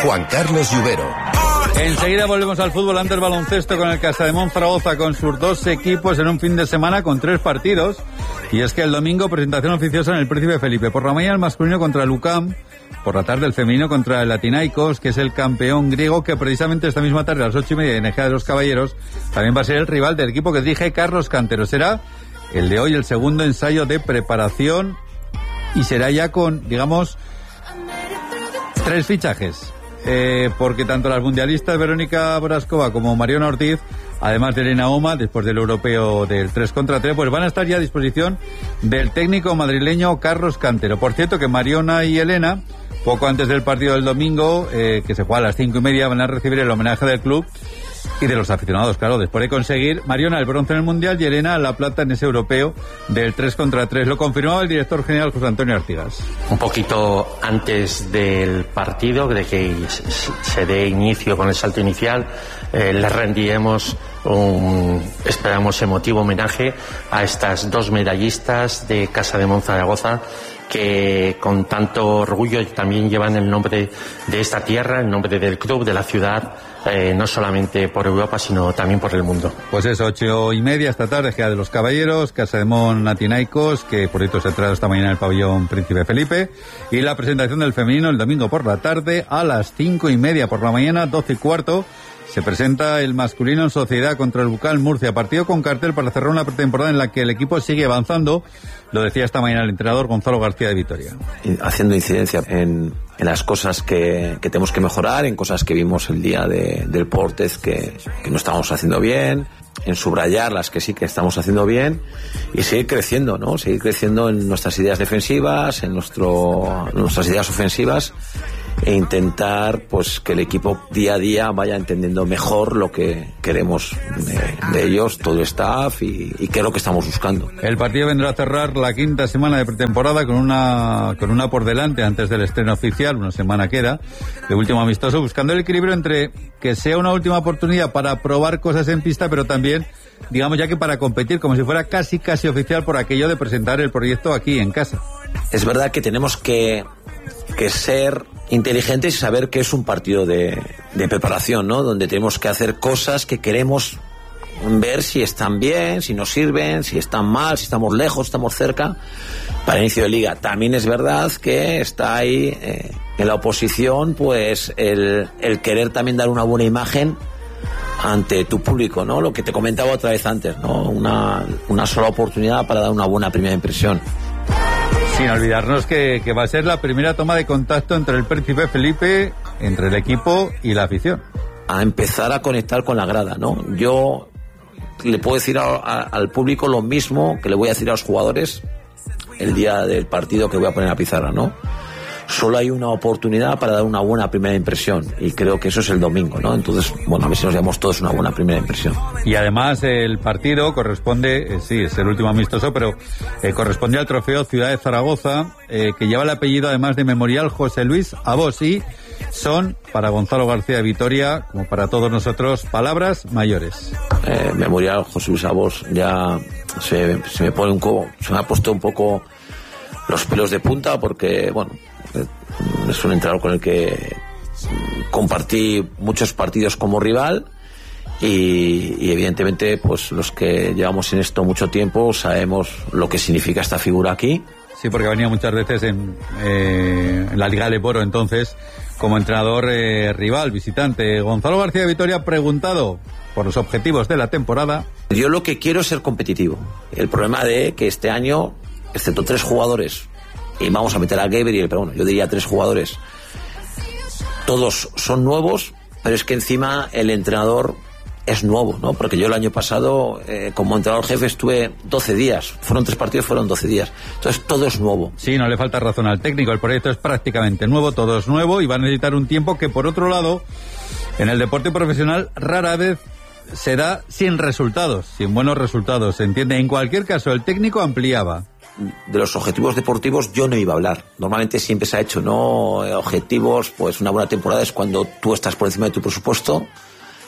Juan Carlos Lluvero. Enseguida volvemos al fútbol, antes baloncesto con el Casademón Zaragoza con sus dos equipos en un fin de semana con 3 partidos. Y es que el domingo presentación oficiosa en el Príncipe Felipe. Por la mañana el masculino contra el UCAM, por la tarde el femenino contra el Panathinaikos, que es el campeón griego, que precisamente esta misma tarde a las 8:30 en Ejea de los Caballeros también va a ser el rival del equipo que dirige Carlos Cantero. Será el de hoy el segundo ensayo de preparación y será ya con, digamos, 3 fichajes. Porque tanto las mundialistas Verónica Brascova como Mariona Ortiz, además de Elena Oma, después del europeo del 3 contra 3, pues van a estar ya a disposición del técnico madrileño Carlos Cantero. Por cierto que Mariona y Elena, poco antes del partido del domingo, que se juega a las 5:30, van a recibir el homenaje del club y de los aficionados, claro, después de conseguir Mariona el bronce en el Mundial y Elena la plata en ese europeo del 3 contra 3. Lo confirmaba el director general José Antonio Artigas. Un poquito antes del partido, de que se dé inicio con el salto inicial, le rendiremos esperamos emotivo homenaje a estas 2 medallistas de Casademón Zaragoza que con tanto orgullo también llevan el nombre de esta tierra, el nombre del club, de la ciudad, no solamente por Europa, sino también por el mundo. Pues es 8:30 esta tarde, Ejea de los Caballeros, Casademón Panathinaikos, que por cierto se ha traído esta mañana el pabellón Príncipe Felipe, y la presentación del femenino el domingo por la tarde a las 5:30 por la mañana, 12:15. Se presenta el masculino en Sociedad contra el Bucal Murcia, partido con cartel para cerrar una pretemporada en la que el equipo sigue avanzando, lo decía esta mañana el entrenador Gonzalo García de Vitoria. Haciendo incidencia en las cosas que tenemos que mejorar, en cosas que vimos el día del Portez que no estábamos haciendo bien, en subrayar las que sí que estamos haciendo bien y seguir creciendo, ¿no? Seguir creciendo en nuestras ideas defensivas, en nuestras ideas ofensivas, e intentar pues que el equipo día a día vaya entendiendo mejor lo que queremos de ellos, todo el staff y qué es lo que estamos buscando. El partido vendrá a cerrar la 5ª semana de pretemporada con una por delante antes del estreno oficial, una semana queda, de último amistoso, buscando el equilibrio entre que sea una última oportunidad para probar cosas en pista, pero también, digamos ya que para competir, como si fuera casi oficial por aquello de presentar el proyecto aquí en casa. Es verdad que tenemos que ser inteligentes y saber que es un partido de preparación, ¿no? Donde tenemos que hacer cosas que queremos ver si están bien, si nos sirven, si están mal, si estamos lejos, estamos cerca, para el inicio de liga. También es verdad que está ahí en la oposición pues el querer también dar una buena imagen ante tu público, ¿no? Lo que te comentaba otra vez antes, ¿no? Una sola oportunidad para dar una buena primera impresión. Sin olvidarnos que va a ser la primera toma de contacto entre el Príncipe Felipe, entre el equipo y la afición. A empezar a conectar con la grada, ¿no? Yo le puedo decir al público lo mismo que le voy a decir a los jugadores el día del partido que voy a poner a pizarra, ¿no? Solo hay una oportunidad para dar una buena primera impresión y creo que eso es el domingo, ¿no? Entonces, bueno, a ver si nos llevamos todos una buena primera impresión. Y además el partido corresponde, sí, es el último amistoso, pero corresponde al trofeo Ciudad de Zaragoza, que lleva el apellido además de Memorial José Luis Abos, y son, para Gonzalo García de Vitoria, como para todos nosotros, palabras mayores. Memorial José Luis Abos ya se me ha puesto un poco los pelos de punta porque, bueno, es un entrenador con el que compartí muchos partidos como rival y evidentemente pues los que llevamos en esto mucho tiempo sabemos lo que significa esta figura aquí. Sí, porque venía muchas veces en la Liga de Poro entonces como entrenador rival, visitante. Gonzalo García de Vitoria, preguntado por los objetivos de la temporada. Yo lo que quiero es ser competitivo. El problema de que este año, excepto 3 jugadores, y vamos a meter a Gabriel, pero bueno, yo diría 3 jugadores, todos son nuevos, pero es que encima el entrenador es nuevo, ¿no? Porque yo el año pasado como entrenador jefe estuve 12 días, fueron 3 partidos, fueron 12 días, entonces todo es nuevo. Sí, no le falta razón al técnico, el proyecto es prácticamente nuevo, todo es nuevo y va a necesitar un tiempo que, por otro lado, en el deporte profesional rara vez se da sin resultados, sin buenos resultados, se entiende. En cualquier caso, el técnico ampliaba. De los objetivos deportivos yo no iba a hablar. Normalmente siempre se ha hecho, ¿no? Objetivos, pues una buena temporada es cuando tú estás por encima de tu presupuesto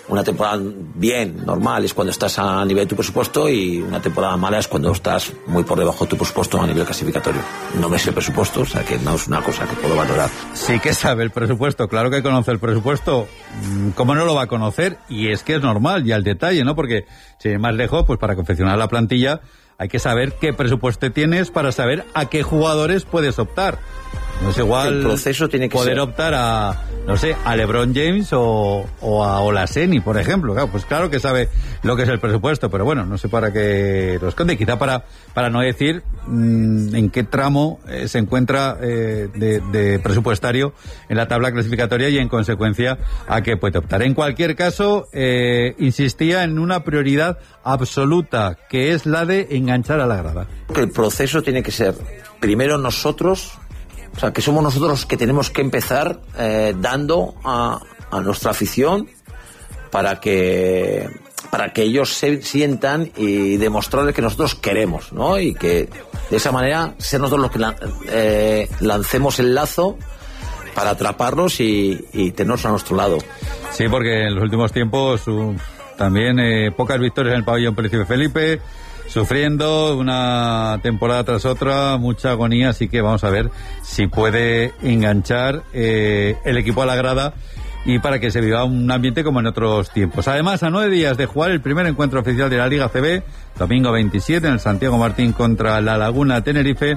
una temporada bien, normal, es cuando estás a nivel de tu presupuesto, y una temporada mala es cuando estás muy por debajo de tu presupuesto a nivel clasificatorio. No me sé el presupuesto, o sea que no es una cosa que puedo valorar. Sí que sabe el presupuesto, claro que conoce el presupuesto. ¿Cómo no lo va a conocer? Y es que es normal, y al detalle, ¿no? Porque si es más lejos, pues para confeccionar la plantilla hay que saber qué presupuesto tienes para saber a qué jugadores puedes optar. No es igual el proceso tiene que poder ser... optar a, no sé, a LeBron James o a Olaseni, por ejemplo. Claro, pues claro que sabe lo que es el presupuesto, pero bueno, no sé para qué lo esconde. Quizá para no decir en qué tramo se encuentra de presupuestario en la tabla clasificatoria y en consecuencia a qué puede optar. En cualquier caso, insistía en una prioridad absoluta, que es la de enganchar a la grada. El proceso tiene que ser primero nosotros. O sea, que somos nosotros los que tenemos que empezar dando a nuestra afición para que ellos se sientan y demostrarles que nosotros queremos, ¿no? Y que de esa manera ser nosotros los que lancemos el lazo para atraparlos y tenerlos a nuestro lado. Sí, porque en los últimos tiempos también pocas victorias en el pabellón Príncipe Felipe, sufriendo una temporada tras otra, mucha agonía, así que vamos a ver si puede enganchar el equipo a la grada y para que se viva un ambiente como en otros tiempos. Además, a 9 días de jugar el primer encuentro oficial de la Liga CB, domingo 27 en el Santiago Martín contra La Laguna Tenerife,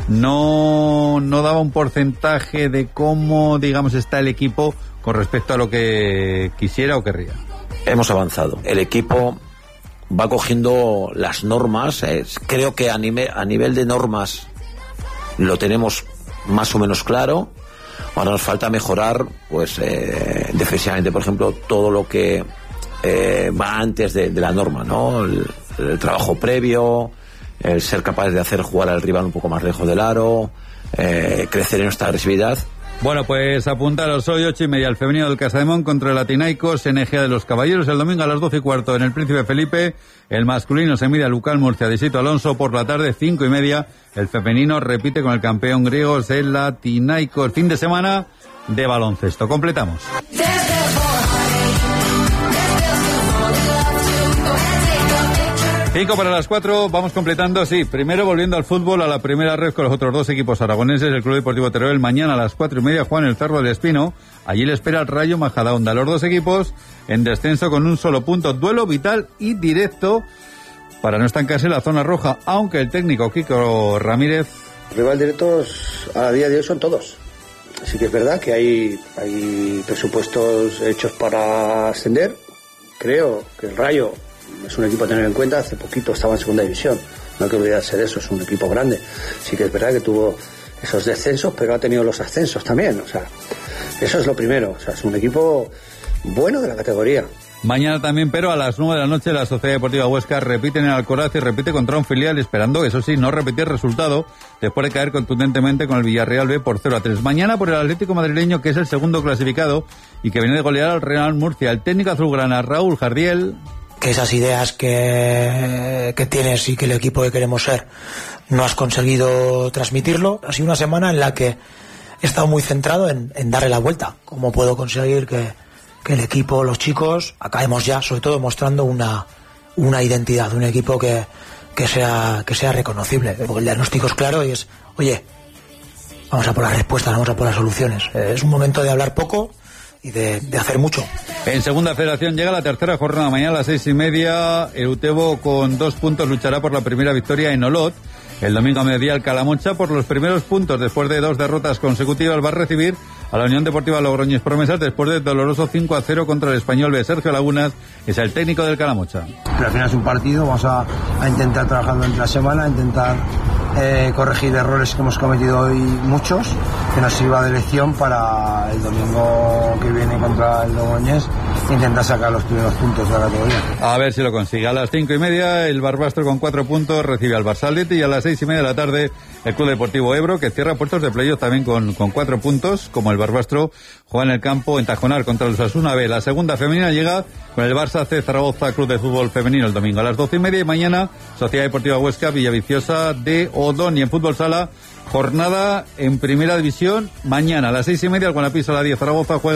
no daba un porcentaje de cómo, digamos, está el equipo con respecto a lo que quisiera o querría. Hemos avanzado. El equipo va cogiendo las normas. Creo que a nivel de normas lo tenemos más o menos claro. Ahora nos falta mejorar, pues, defensivamente, por ejemplo, todo lo que va antes de la norma, ¿no? El trabajo previo, el ser capaz de hacer jugar al rival un poco más lejos del aro, crecer en nuestra agresividad. Bueno, pues apuntaros hoy 8:30 el femenino del Casademón contra el Atinaycos en Egea de los Caballeros, el domingo a las 12:15 en el Príncipe Felipe, el masculino se mide a Lucal Murcia de Sito Alonso, por la tarde 5:30 el femenino repite con el campeón griego el Atinaycos. Fin de semana de baloncesto. Completamos. 5 para las 4, vamos completando, sí, primero volviendo al fútbol, a la primera red con los otros dos equipos aragoneses, el Club Deportivo Teruel, mañana a las 4:30 juegan el Cerro del Espino, allí le espera el Rayo Majadahonda, los dos equipos en descenso con un solo punto, duelo vital y directo para no estancarse en la zona roja, aunque el técnico Kiko Ramírez... Rival directos a día de hoy son todos, así que es verdad que hay presupuestos hechos para ascender, creo que el Rayo... es un equipo a tener en cuenta, hace poquito estaba en segunda división, no hay que olvidarse de eso, es un equipo grande, sí que es verdad que tuvo esos descensos, pero ha tenido los ascensos también, o sea, eso es lo primero, o sea, es un equipo bueno de la categoría. Mañana también, pero a las 9 de la noche la Sociedad Deportiva Huesca repite en el Alcoraz y repite contra un filial, esperando, eso sí, no repetir resultado, después de caer contundentemente con el Villarreal B por 0-3. Mañana por el Atlético madrileño, que es el segundo clasificado y que viene de golear al Real Murcia. El técnico azulgrana, Raúl Jardiel... que esas ideas que tienes y que el equipo que queremos ser no has conseguido transmitirlo. Ha sido una semana en la que he estado muy centrado en darle la vuelta. ¿Cómo puedo conseguir que el equipo, los chicos, acabemos ya, sobre todo, mostrando una identidad, un equipo que sea reconocible? Porque el diagnóstico es claro y es, oye, vamos a por las respuestas, vamos a por las soluciones. Es un momento de hablar poco y de hacer mucho. En segunda federación llega la tercera jornada, mañana a las 6:30, el Utebo con 2 puntos luchará por la primera victoria en Olot. El domingo a mediodía el Calamocha por los primeros puntos después de 2 derrotas consecutivas va a recibir a la Unión Deportiva Logroñés Promesas después del doloroso 5-0 contra el Español B. Sergio Lagunas es el técnico del Calamocha. Pero al final es un partido, vamos a intentar trabajar durante la semana, intentar corregir errores que hemos cometido hoy, muchos, que nos sirva de lección para el domingo que viene contra el Logroñés, intentar sacar los primeros puntos de la categoría. A ver si lo consigue. A las 5:30 el Barbastro con 4 puntos recibe al Barsalete y a las 6:30 de la tarde el Club Deportivo Ebro, que cierra puestos de playoff también con 4 puntos, como el Barbastro juega en el campo en Tajonar contra el Osasuna B. La segunda femenina llega con el Barça C Zaragoza Club de Fútbol Femenino el domingo a las 12:30 y mañana Sociedad Deportiva Huesca Villaviciosa de Odón. Y en fútbol sala, jornada en primera división mañana a las 6:30 el Guanapí Sala 10 Zaragoza juega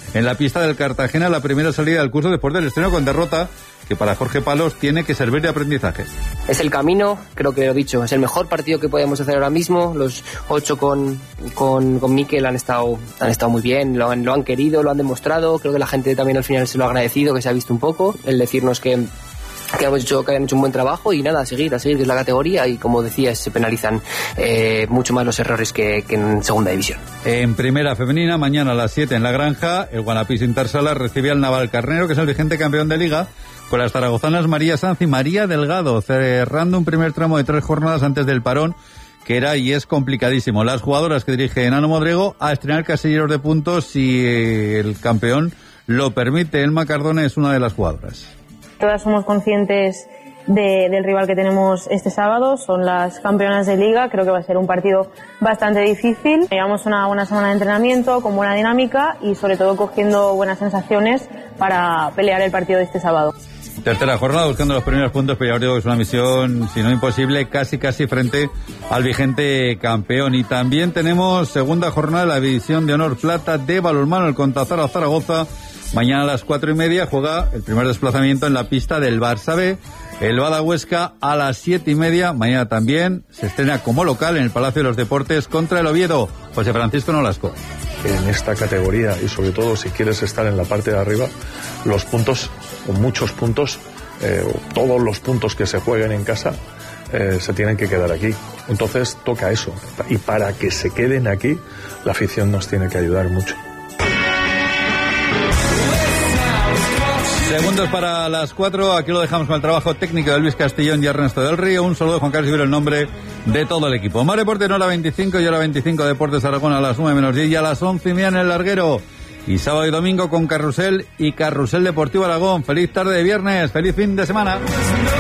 en la pista del Cartagena, la primera salida del curso después del estreno con derrota, que para Jorge Palos tiene que servir de aprendizaje. Es el camino, creo que lo he dicho, es el mejor partido que podemos hacer ahora mismo. Los 8 con Mikel han estado muy bien, lo han querido, lo han demostrado. Creo que la gente también al final se lo ha agradecido, que se ha visto un poco, el decirnos que hayan hecho un buen trabajo y nada, a seguir, que es la categoría, y como decías, se penalizan mucho más los errores que en segunda división. En primera femenina, mañana a las 7 en La Granja, el Guanapis Intersala recibe al Navalcarnero, que es el vigente campeón de Liga, con las zaragozanas María Sanz y María Delgado, cerrando un primer tramo de 3 jornadas antes del parón, que era y es complicadísimo. Las jugadoras que dirige Enano Modrego a estrenar casilleros de puntos si el campeón lo permite. Elma Cardona es una de las jugadoras. Todas somos conscientes del rival que tenemos este sábado, son las campeonas de Liga. Creo que va a ser un partido bastante difícil. Llevamos una buena semana de entrenamiento, con buena dinámica y sobre todo cogiendo buenas sensaciones para pelear el partido de este sábado. Tercera jornada buscando los primeros puntos, pero ya digo que es una misión, si no imposible, casi frente al vigente campeón. Y también tenemos segunda jornada de la división de honor plata de balonmano, el Contazara Zaragoza. Mañana a las 4:30 juega el primer desplazamiento en la pista del Barça B. El Bada Huesca a las 7:30. Mañana también se estrena como local en el Palacio de los Deportes contra el Oviedo. José Francisco Nolasco. En esta categoría, y sobre todo si quieres estar en la parte de arriba, los puntos, o muchos puntos, todos los puntos que se jueguen en casa, se tienen que quedar aquí. Entonces toca eso. Y para que se queden aquí, la afición nos tiene que ayudar mucho. Segundos para las 4, aquí lo dejamos con el trabajo técnico de Luis Castellón y Ernesto del Río. Un saludo de Juan Carlos Ibero en nombre de todo el equipo. Mar Deportes, no a la 25 y a la 25 Deportes Aragón a las 9 menos 10 y a las 11:30 en el Larguero. Y sábado y domingo con Carrusel y Carrusel Deportivo Aragón. Feliz tarde de viernes, feliz fin de semana.